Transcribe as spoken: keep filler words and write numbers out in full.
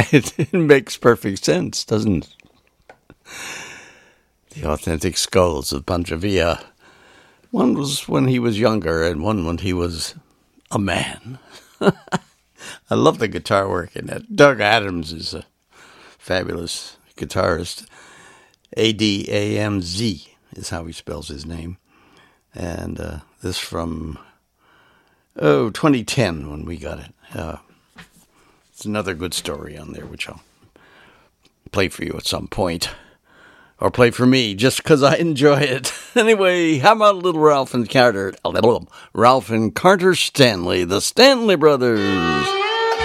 it, it makes perfect sense, doesn't it? The Authentic Skulls of Pancho Villa. One was when he was younger, and one when he was a man. I love the guitar work in that. Doug Adams is a fabulous guitarist. A D A M Z is how he spells his name. And uh, this from, oh, twenty ten when we got it. Uh, it's another good story on there, which I'll play for you at some point. Or play for me, just because I enjoy it. Anyway, how about little Ralph and Carter? Ralph and Carter Stanley, the Stanley Brothers.